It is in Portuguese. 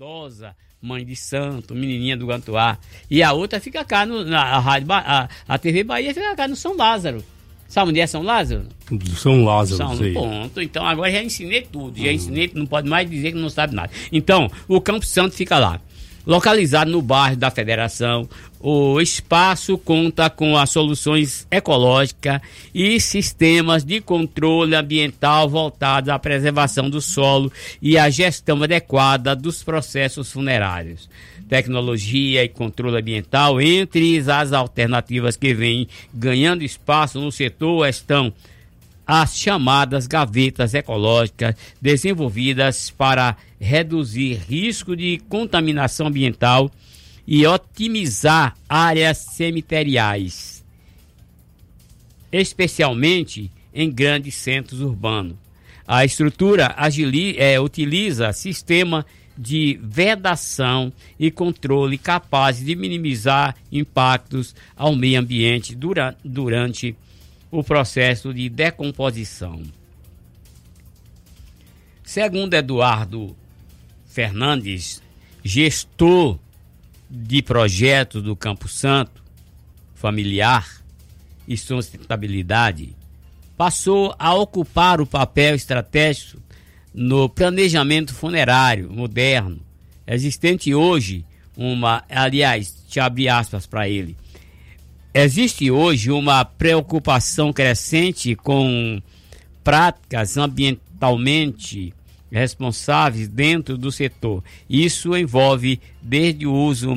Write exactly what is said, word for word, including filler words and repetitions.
idosa, mãe de santo, menininha do Gantuá. E a outra fica cá, no, na a, rádio, a, a T V Bahia fica cá no São Lázaro. Sabe onde é São Lázaro? São Lázaro, São, sei. Ponto. Então agora já ensinei tudo. Já ensinei, não pode mais dizer que não sabe nada. Então, o Campo Santo fica lá. Localizado no bairro da Federação, o espaço conta com as soluções ecológicas e sistemas de controle ambiental voltados à preservação do solo e à gestão adequada dos processos funerários. Tecnologia e controle ambiental, entre as alternativas que vêm ganhando espaço no setor, estão as chamadas gavetas ecológicas, desenvolvidas para reduzir risco de contaminação ambiental e otimizar áreas cemiteriais, especialmente em grandes centros urbanos. A estrutura agili- é, utiliza sistema de vedação e controle capazes de minimizar impactos ao meio ambiente dura- durante o processo de decomposição. Segundo Eduardo Fernandes, gestor de projetos do Campo Santo, familiar e sustentabilidade, passou a ocupar o papel estratégico no planejamento funerário moderno, existente hoje uma, aliás, te abri aspas para ele, existe hoje uma preocupação crescente com práticas ambientalmente responsáveis dentro do setor. Isso envolve desde o uso